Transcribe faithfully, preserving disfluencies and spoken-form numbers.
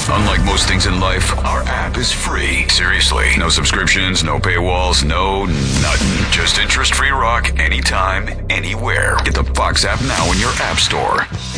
Unlike most things in life, our app is free. Seriously, no subscriptions, no paywalls, no nothing. Just interest-free rock anytime, anywhere. Get the Fox app now in your app store.